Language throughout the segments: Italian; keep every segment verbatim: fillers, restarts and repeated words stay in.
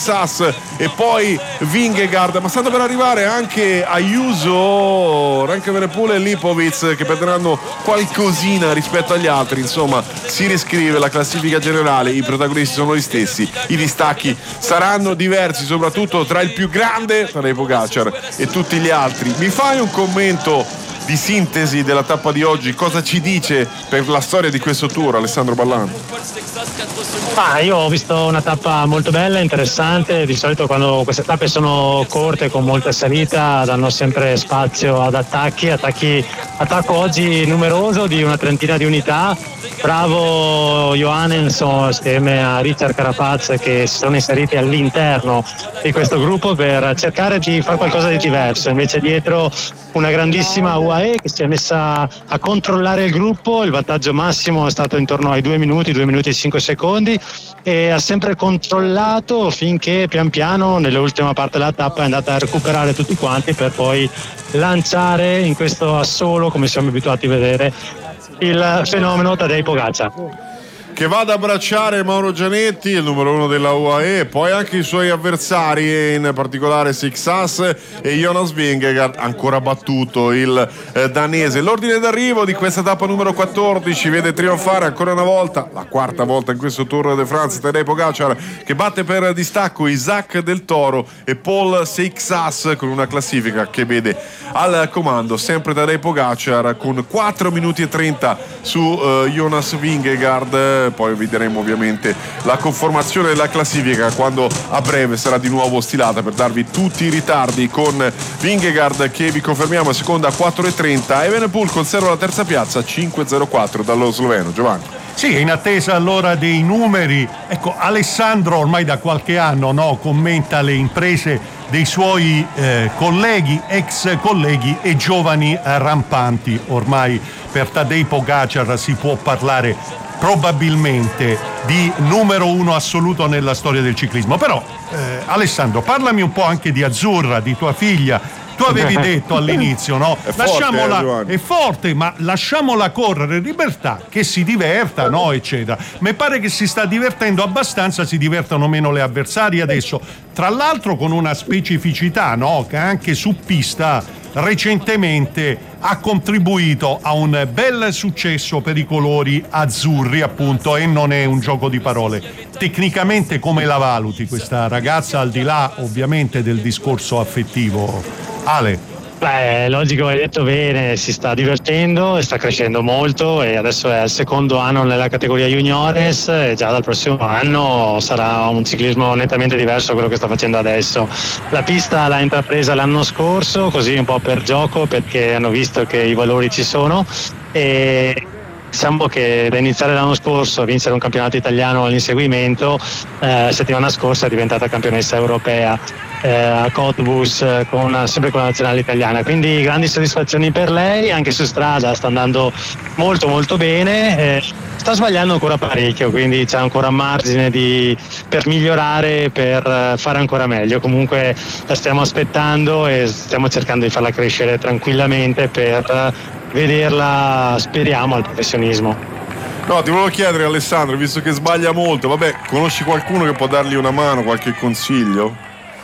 Seixas e poi Vingegaard, ma stanno per arrivare anche Ayuso, Rankevenepul e Lipovic, che perderanno qualcosina rispetto agli altri. Insomma, si riscrive la classifica generale, i protagonisti sono gli stessi, i distacchi saranno diversi, soprattutto tra il più grande, Tadej Pogačar, e tutti gli altri. Mi fai un commento di sintesi della tappa di oggi? Cosa ci dice per la storia di questo Tour, Alessandro Ballan? Ah, io ho visto una tappa molto bella, interessante. Di solito quando queste tappe sono corte con molta salita danno sempre spazio ad attacchi, attacchi attacco oggi numeroso di una trentina di unità. Bravo Johansson assieme a Richard Carapaz che si sono inseriti all'interno di questo gruppo per cercare di fare qualcosa di diverso. Invece dietro una grandissima U A E che si è messa a controllare il gruppo. Il vantaggio massimo è stato intorno ai due minuti, due minuti e cinque secondi, e ha sempre controllato finché pian piano nell'ultima parte della tappa è andata a recuperare tutti quanti per poi lanciare in questo assolo, come siamo abituati a vedere, il fenomeno Tadej Pogačar, che va ad abbracciare Mauro Gianetti, il numero uno della U A E, poi anche i suoi avversari, in particolare Seixas e Jonas Vingegaard, ancora battuto il eh, danese. L'ordine d'arrivo di questa tappa numero quattordici vede trionfare ancora una volta, la quarta volta in questo Tour de France, Tadej Pogačar, che batte per distacco Isaac Del Toro e Paul Seixas, con una classifica che vede al comando sempre Tadej Pogačar con quattro minuti e trenta su uh, Jonas Vingegaard. Poi vedremo ovviamente la conformazione della classifica quando a breve sarà di nuovo stilata, per darvi tutti i ritardi, con Vingegaard che vi confermiamo è seconda a quattro e trenta e Evenepoel conserva la terza piazza a cinque e zero quattro dallo sloveno. Giovanni. Sì, in attesa allora dei numeri. Ecco, Alessandro ormai da qualche anno, no, commenta le imprese dei suoi eh, colleghi, ex colleghi e giovani eh, rampanti. Ormai per Tadej Pogačar si può parlare probabilmente di numero uno assoluto nella storia del ciclismo. Però eh, Alessandro, parlami un po' anche di Azzurra, di tua figlia. Tu avevi detto all'inizio, no? È forte, lasciamola, eh, è forte, ma lasciamola correre, libertà, che si diverta, no? Eccetera. Mi pare che si sta divertendo abbastanza, si divertano meno le avversarie adesso. Tra l'altro con una specificità, no? Che anche su pista recentemente ha contribuito a un bel successo per i colori azzurri, appunto, e non è un gioco di parole. Tecnicamente come la valuti questa ragazza, al di là ovviamente del discorso affettivo? Ale? Beh, logico, hai detto bene, si sta divertendo e sta crescendo molto, e adesso è al secondo anno nella categoria juniores e già dal prossimo anno sarà un ciclismo nettamente diverso da quello che sta facendo adesso. La pista l'ha intrapresa l'anno scorso, così un po' per gioco, perché hanno visto che i valori ci sono, e diciamo che da iniziare l'anno scorso a vincere un campionato italiano all'inseguimento, eh, settimana scorsa è diventata campionessa europea eh, a Cottbus con, sempre con la nazionale italiana, quindi grandi soddisfazioni per lei. Anche su strada sta andando molto molto bene, eh, sta sbagliando ancora parecchio, quindi c'è ancora margine di, per migliorare, per fare ancora meglio. Comunque la stiamo aspettando e stiamo cercando di farla crescere tranquillamente per vederla, speriamo, al professionismo. No, ti volevo chiedere, Alessandro, visto che sbaglia molto, vabbè, conosci qualcuno che può dargli una mano, qualche consiglio?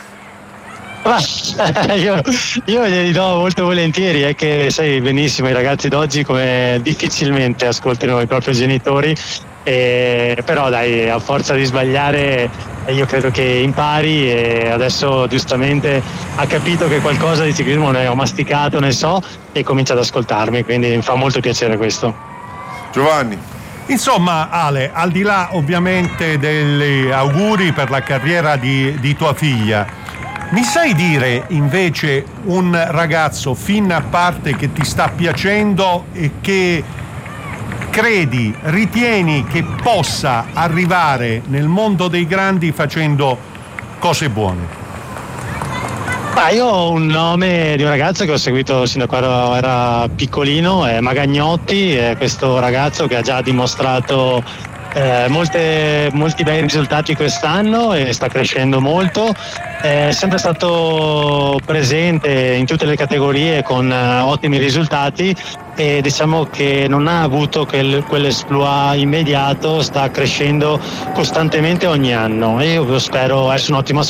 io, io glieli do molto volentieri, è che sai benissimo i ragazzi d'oggi come difficilmente ascoltano i propri genitori, e, però dai, a forza di sbagliare io credo che impari, e adesso giustamente ha capito che qualcosa di ciclismo ne ho masticato, ne so, e comincia ad ascoltarmi, quindi mi fa molto piacere questo. Giovanni. Insomma, Ale, al di là ovviamente degli auguri per la carriera di, di tua figlia, mi sai dire invece un ragazzo fin a parte che ti sta piacendo e che credi, ritieni che possa arrivare nel mondo dei grandi facendo cose buone? Ah, io ho un nome di un ragazzo che ho seguito sin da quando era piccolino, è Magagnotti, è questo ragazzo che ha già dimostrato eh, molte, molti bei risultati quest'anno e sta crescendo molto. È sempre stato presente in tutte le categorie con uh, ottimi risultati, e diciamo che non ha avuto quel, quell'esploit immediato, sta crescendo costantemente ogni anno, e io spero essere un'ottima